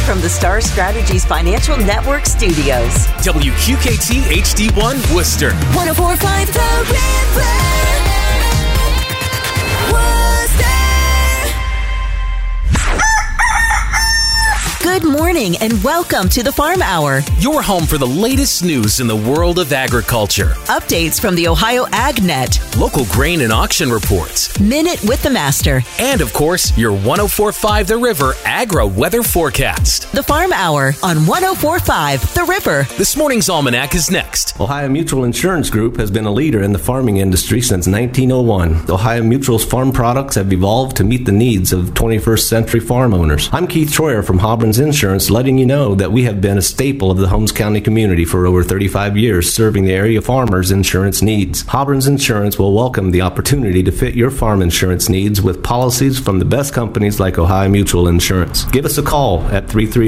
from the Star Strategies Financial Network studios. WQKT HD1 Worcester. 104.5 The River. Good morning and welcome to the Farm Hour. Your home for the latest news in the world of agriculture. Updates from the Ohio AgNet. Local grain and auction reports. Minute with the Master. And of course, your 104.5 The River Agro Weather Forecast. The Farm Hour on 104.5 The River. This morning's almanac is next. Ohio Mutual Insurance Group has been a leader in the farming industry since 1901. Ohio Mutual's farm products have evolved to meet the needs of 21st century farm owners. I'm Keith Troyer from Hobron's Insurance, letting you know that we have been a staple of the Holmes County community for over 35 years, serving the area farmers' insurance needs. Hobron's Insurance will welcome the opportunity to fit your farm insurance needs with policies from the best companies like Ohio Mutual Insurance. Give us a call at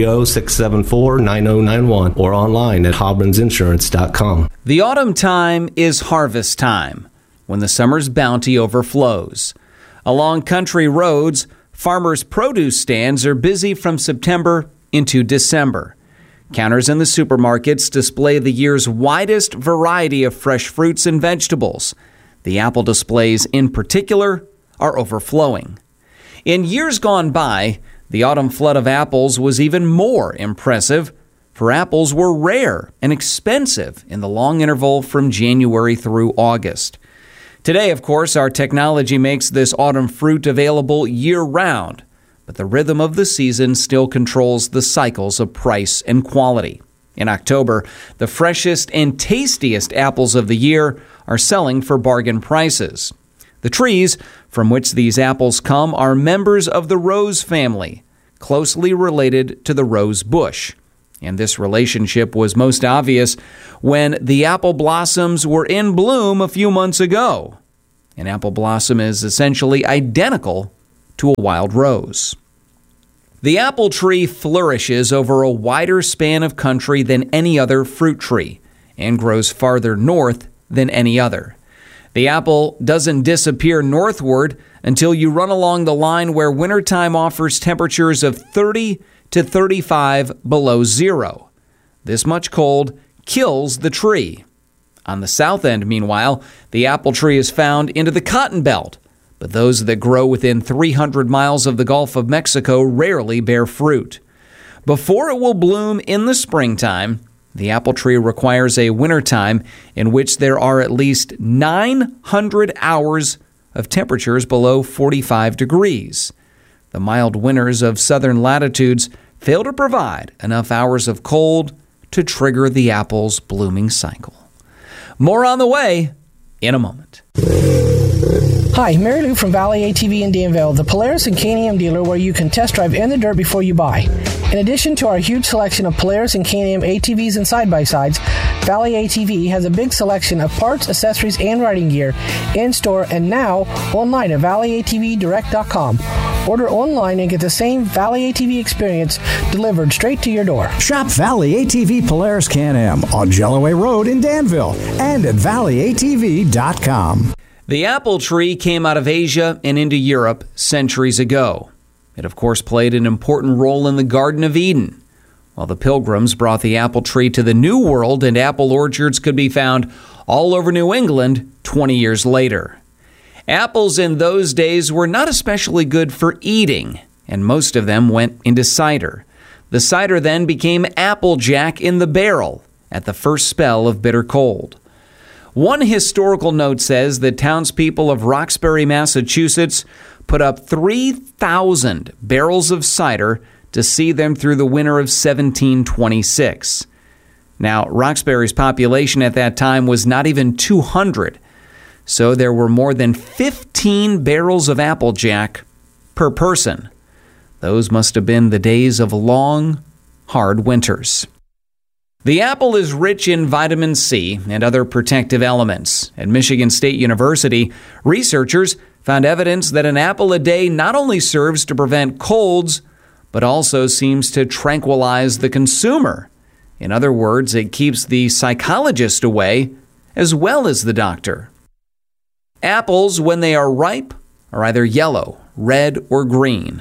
330-674-9091 or online at hobronsinsurance.com. The autumn time is harvest time, when the summer's bounty overflows. Along country roads, farmers' produce stands are busy from September into December. Counters in the supermarkets display the year's widest variety of fresh fruits and vegetables. The apple displays, in particular, are overflowing. In years gone by, the autumn flood of apples was even more impressive, for apples were rare and expensive in the long interval from January through August. Today, of course, our technology makes this autumn fruit available year-round, but the rhythm of the season still controls the cycles of price and quality. In October, the freshest and tastiest apples of the year are selling for bargain prices. The trees from which these apples come are members of the rose family, closely related to the rose bush. And this relationship was most obvious when the apple blossoms were in bloom a few months ago. An apple blossom is essentially identical to a wild rose. The apple tree flourishes over a wider span of country than any other fruit tree and grows farther north than any other. The apple doesn't disappear northward until you run along the line where wintertime offers temperatures of 30 to 35 below zero. This much cold kills the tree. On the south end, meanwhile, the apple tree is found into the cotton belt, but those that grow within 300 miles of the Gulf of Mexico rarely bear fruit. Before it will bloom in the springtime, the apple tree requires a wintertime in which there are at least 900 hours of temperatures below 45 degrees. The mild winters of southern latitudes fail to provide enough hours of cold to trigger the apple's blooming cycle. More on the way in a moment. Hi, Mary Lou from Valley ATV in Danville, the Polaris and Can-Am dealer where you can test drive in the dirt before you buy. In addition to our huge selection of Polaris and Can-Am ATVs and side-by-sides, Valley ATV has a big selection of parts, accessories, and riding gear in-store and now online at valleyATVdirect.com. Order online and get the same Valley ATV experience delivered straight to your door. Shop Valley ATV Polaris Can-Am on Jelloway Road in Danville and at valleyatv.com. The apple tree came out of Asia and into Europe centuries ago. It, of course, played an important role in the Garden of Eden, while the Pilgrims brought the apple tree to the New World and apple orchards could be found all over New England 20 years later. Apples in those days were not especially good for eating, and most of them went into cider. The cider then became Applejack in the barrel at the first spell of bitter cold. One historical note says that townspeople of Roxbury, Massachusetts, put up 3,000 barrels of cider to see them through the winter of 1726. Now, Roxbury's population at that time was not even 200, so there were more than 15 barrels of Applejack per person. Those must have been the days of long, hard winters. The apple is rich in vitamin C and other protective elements. At Michigan State University, researchers found evidence that an apple a day not only serves to prevent colds, but also seems to tranquilize the consumer. In other words, it keeps the psychologist away as well as the doctor. Apples, when they are ripe, are either yellow, red, or green.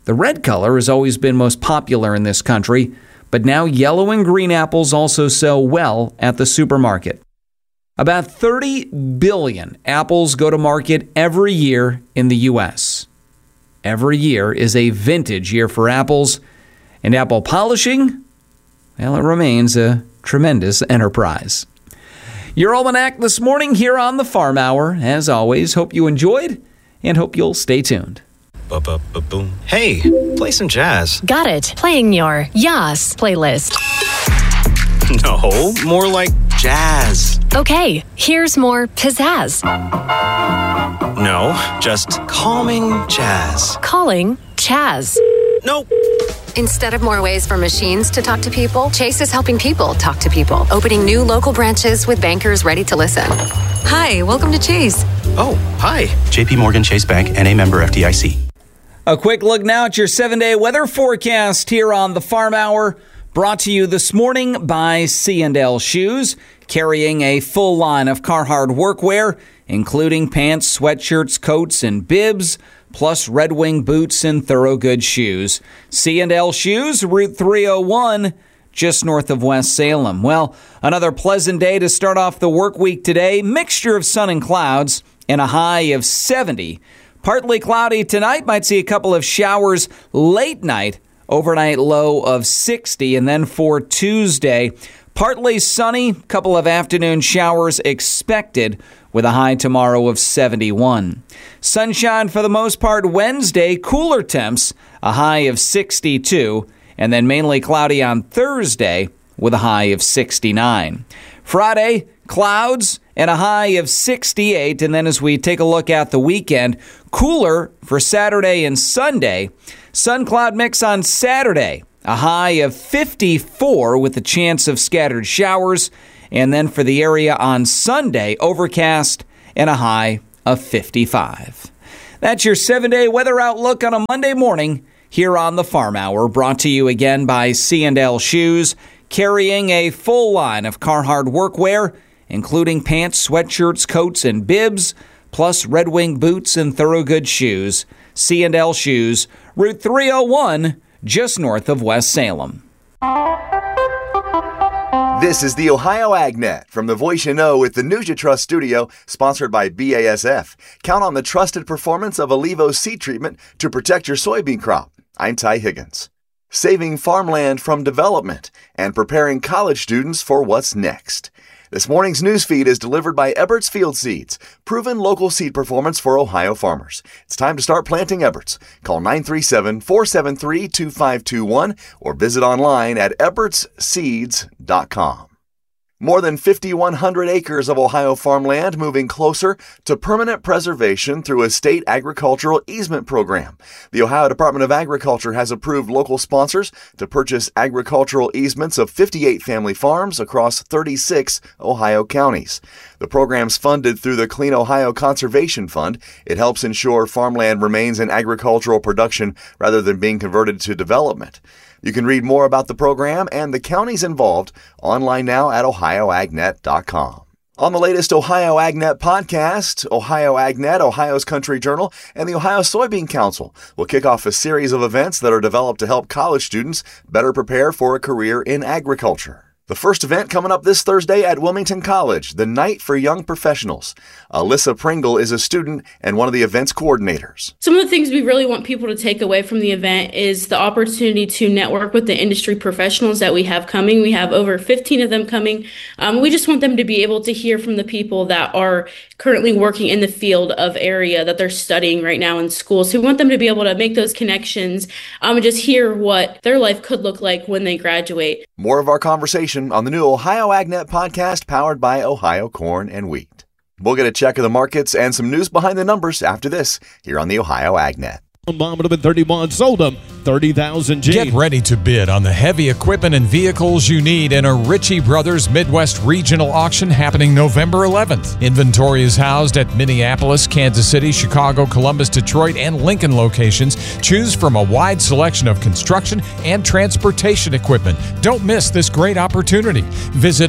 The red color has always been most popular in this country, but now yellow and green apples also sell well at the supermarket. About 30 billion apples go to market every year in the U.S. Every year is a vintage year for apples, and apple polishing, well, it remains a tremendous enterprise. Your Almanac this morning here on the Farm Hour. As always, hope you enjoyed and hope you'll stay tuned. Boom. Hey, play some jazz. Got it. Playing your Yas playlist. No, more like jazz. Okay, here's more pizzazz. No, just calming jazz. Calling Chaz. Nope. Instead of more ways for machines to talk to people, Chase is helping people talk to people, opening new local branches with bankers ready to listen. Hi, welcome to Chase. Oh, hi. JP Morgan Chase Bank, N.A. member FDIC. A quick look now at your 7-day weather forecast here on the Farm Hour, brought to you this morning by C&L Shoes, carrying a full line of Carhartt workwear, including pants, sweatshirts, coats, and bibs, plus Red Wing boots and Thorogood shoes. C&L Shoes, Route 301, just north of West Salem. Well, another pleasant day to start off the work week today. Mixture of sun and clouds and a high of 70. Partly cloudy tonight. Might see a couple of showers late night. Overnight low of 60. And then for Tuesday, partly sunny. Couple of afternoon showers expected with a high tomorrow of 71. Sunshine for the most part Wednesday. Cooler temps. A high of 62. And then mainly cloudy on Thursday with a high of 69. Friday, clouds and a high of 68. And then as we take a look at the weekend, cooler for Saturday and Sunday. Sun cloud mix on Saturday, a high of 54 with a chance of scattered showers. And then for the area on Sunday, overcast and a high of 55. That's your 7-day weather outlook on a Monday morning here on the Farm Hour, brought to you again by C&L Shoes, carrying a full line of Carhartt workwear, including pants, sweatshirts, coats, and bibs, plus Red Wing boots and Thorogood shoes. C&L Shoes, Route 301, just north of West Salem. This is the Ohio AgNet from the voice you know with the NutriTrust studio, sponsored by BASF. Count on the trusted performance of Allevo seed treatment to protect your soybean crop. I'm Ty Higgins. Saving farmland from development and preparing college students for what's next. This morning's news feed is delivered by Ebert's Field Seeds, proven local seed performance for Ohio farmers. It's time to start planting Ebert's. Call 937-473-2521 or visit online at ebertsseeds.com. More than 5,100 acres of Ohio farmland moving closer to permanent preservation through a state agricultural easement program. The Ohio Department of Agriculture has approved local sponsors to purchase agricultural easements of 58 family farms across 36 Ohio counties. The program's funded through the Clean Ohio Conservation Fund. It helps ensure farmland remains in agricultural production rather than being converted to development. You can read more about the program and the counties involved online now at ohioagnet.com. On the latest Ohio AgNet podcast, Ohio AgNet, Ohio's Country Journal, and the Ohio Soybean Council will kick off a series of events that are developed to help college students better prepare for a career in agriculture. The first event coming up this Thursday at Wilmington College, the Night for Young Professionals. Alyssa Pringle is a student and one of the event's coordinators. Some of the things we really want people to take away from the event is the opportunity to network with the industry professionals that we have coming. We have over 15 of them coming. We just want them to be able to hear from the people that are currently working in the field of area that they're studying right now in school. So we want them to be able to make those connections and just hear what their life could look like when they graduate. More of our conversation on the new Ohio AgNet podcast powered by Ohio Corn and Wheat. We'll get a check of the markets and some news behind the numbers after this here on the Ohio AgNet. Bomb would have been 31, sold them 30,000 G. Get ready to bid on the heavy equipment and vehicles you need in a Ritchie Brothers Midwest Regional Auction happening November 11th. Inventory is housed at Minneapolis, Kansas City, Chicago, Columbus, Detroit, and Lincoln locations. Choose from a wide selection of construction and transportation equipment. Don't miss this great opportunity. Visit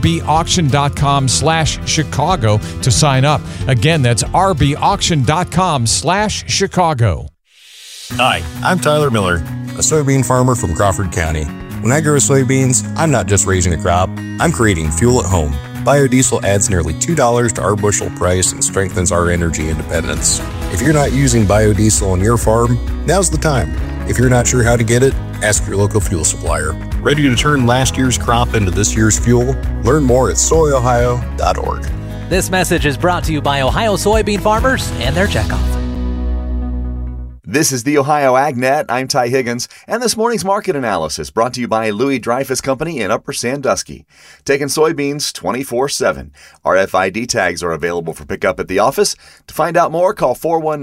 rbauction.com/Chicago to sign up. Again, that's rbauction.com/Chicago. Hi, I'm Tyler Miller, a soybean farmer from Crawford County. When I grow soybeans, I'm not just raising a crop, I'm creating fuel at home. Biodiesel adds nearly $2 to our bushel price and strengthens our energy independence. If you're not using biodiesel on your farm, now's the time. If you're not sure how to get it, ask your local fuel supplier. Ready to turn last year's crop into this year's fuel? Learn more at soyohio.org. This message is brought to you by Ohio soybean farmers and their checkoff. This is the Ohio AgNet. I'm Ty Higgins, and this morning's market analysis brought to you by Louis Dreyfus Company in Upper Sandusky. Taking soybeans 24/7. RFID tags are available for pickup at the office. To find out more, call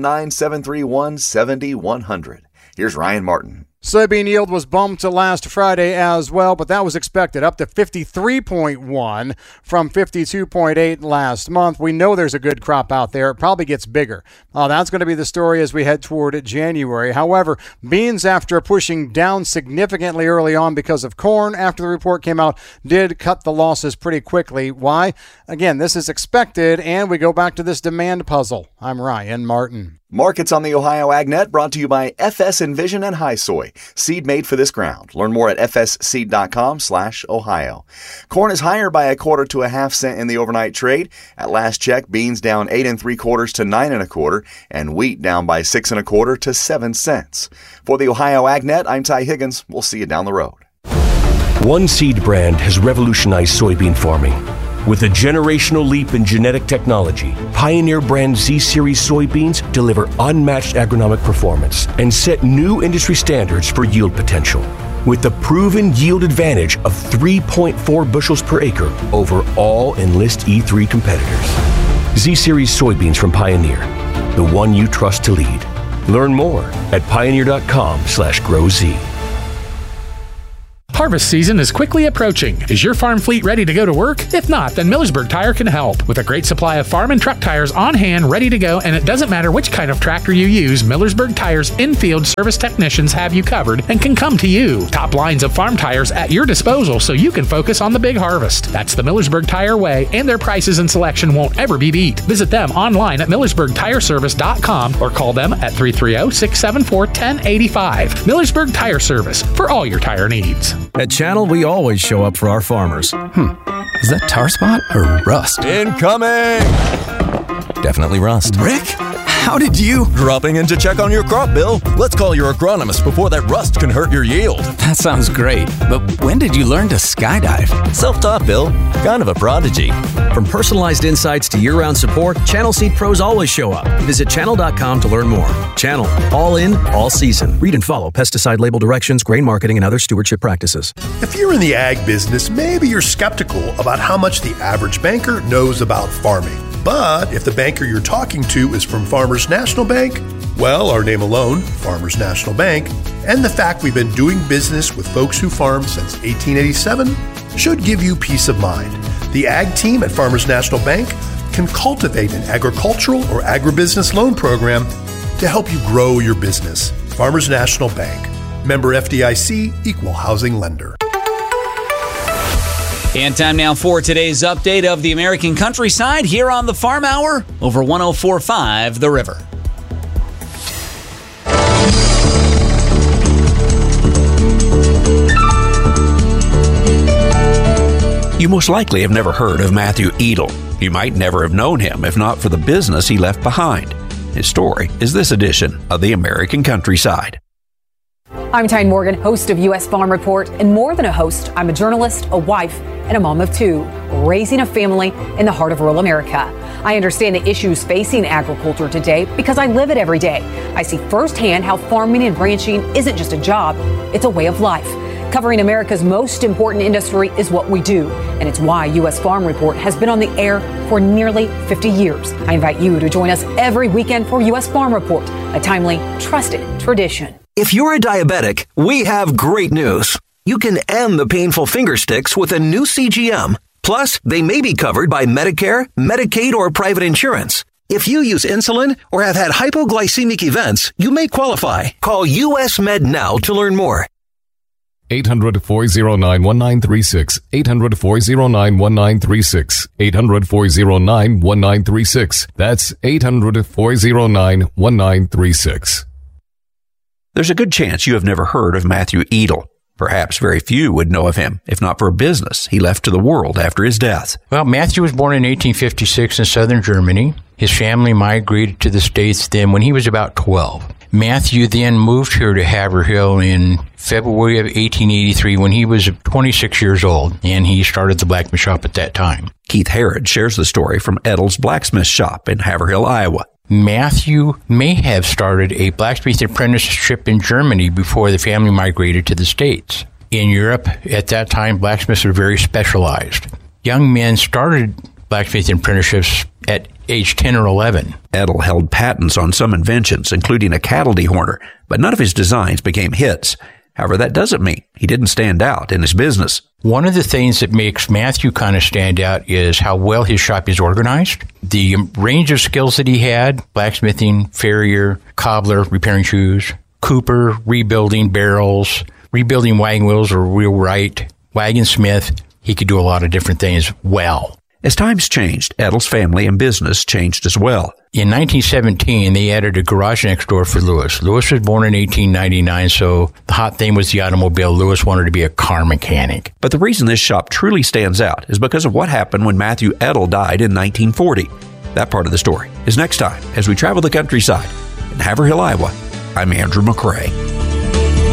419-731-7100. Here's Ryan Martin. Soybean yield was bumped to last Friday as well, but that was expected, up to 53.1 from 52.8 last month. We know there's a good crop out there. It probably gets bigger. That's going to be the story as we head toward January. However, beans, after pushing down significantly early on because of corn after the report came out, did cut the losses pretty quickly. Why? Again, this is expected, and we go back to this demand puzzle. I'm Ryan Martin. Markets on the Ohio AgNet brought to you by FS Envision and High Soy, seed made for this ground. Learn more at fsseed.com/Ohio. Corn is higher by 1/4 to 1/2 cent in the overnight trade. At last check, beans down 8 3/4 to 9 1/4, and wheat down by 6 1/4 to 7 cents. For the Ohio AgNet, I'm Ty Higgins. We'll see you down the road. One seed brand has revolutionized soybean farming. With a generational leap in genetic technology, Pioneer brand Z-Series soybeans deliver unmatched agronomic performance and set new industry standards for yield potential. With the proven yield advantage of 3.4 bushels per acre over all Enlist E3 competitors. Z-Series soybeans from Pioneer, the one you trust to lead. Learn more at pioneer.com/GrowZ. Harvest season is quickly approaching. Is your farm fleet ready to go to work? If not, then Millersburg Tire can help. With a great supply of farm and truck tires on hand, ready to go, and it doesn't matter which kind of tractor you use, Millersburg Tire's in-field service technicians have you covered and can come to you. Top lines of farm tires at your disposal so you can focus on the big harvest. That's the Millersburg Tire way, and their prices and selection won't ever be beat. Visit them online at MillersburgTireservice.com or call them at 330-674-1085. Millersburg Tire Service, for all your tire needs. At Channel, we always show up for our farmers. Is that tar spot or rust? Incoming! Definitely rust. Rick, how did you? Dropping in to check on your crop, Bill. Let's call your agronomist before that rust can hurt your yield. That sounds great, but when did you learn to skydive? Self-taught, Bill. Kind of a prodigy. From personalized insights to year-round support, Channel Seed pros always show up. Visit channel.com to learn more. Channel, all in, all season. Read and follow pesticide label directions, grain marketing, and other stewardship practices. If you're in the ag business, maybe you're skeptical about how much the average banker knows about farming. But if the banker you're talking to is from Farmers National Bank, well, our name alone, Farmers National Bank, and the fact we've been doing business with folks who farm since 1887 should give you peace of mind. The ag team at Farmers National Bank can cultivate an agricultural or agribusiness loan program to help you grow your business. Farmers National Bank. Member FDIC, Equal Housing Lender. And time now for today's update of the American countryside here on the Farm Hour over 104.5 The River. You most likely have never heard of Matthew Edel. You might never have known him if not for the business he left behind. His story is this edition of the American Countryside. I'm Tyne Morgan, host of U.S. Farm Report, and more than a host, I'm a journalist, a wife, and a mom of two, raising a family in the heart of rural America. I understand the issues facing agriculture today because I live it every day. I see firsthand how farming and ranching isn't just a job, it's a way of life. Covering America's most important industry is what we do, and it's why U.S. Farm Report has been on the air for nearly 50 years. I invite you to join us every weekend for U.S. Farm Report, a timely, trusted tradition. If you're a diabetic, we have great news. You can end the painful finger sticks with a new CGM. Plus, they may be covered by Medicare, Medicaid, or private insurance. If you use insulin or have had hypoglycemic events, you may qualify. Call US Med now to learn more. 800-409-1936. 800-409-1936. 800-409-1936. That's 800-409-1936. There's a good chance you have never heard of Matthew Edel. Perhaps very few would know of him, if not for a business he left to the world after his death. Well, Matthew was born in 1856 in southern Germany. His family migrated to the States then when he was about 12. Matthew then moved here to Haverhill in February of 1883 when he was 26 years old, and he started the blacksmith shop at that time. Keith Harrod shares the story from Edel's blacksmith shop in Haverhill, Iowa. Matthew may have started a blacksmith apprenticeship in Germany before the family migrated to the States. In Europe, at that time, blacksmiths were very specialized. Young men started blacksmith apprenticeships at age 10 or 11. Edel held patents on some inventions, including a cattle dehorner, but none of his designs became hits. However, that doesn't mean he didn't stand out in his business. One of the things that makes Matthew kind of stand out is how well his shop is organized. The range of skills that he had, blacksmithing, farrier, cobbler, repairing shoes, cooper, rebuilding barrels, rebuilding wagon wheels or wheelwright, wagon smith. He could do a lot of different things well. As times changed, Edel's family and business changed as well. In 1917, they added a garage next door for Lewis. Lewis was born in 1899, so the hot thing was the automobile. Lewis wanted to be a car mechanic. But the reason this shop truly stands out is because of what happened when Matthew Edel died in 1940. That part of the story is next time as we travel the countryside. In Haverhill, Iowa, I'm Andrew McCrae.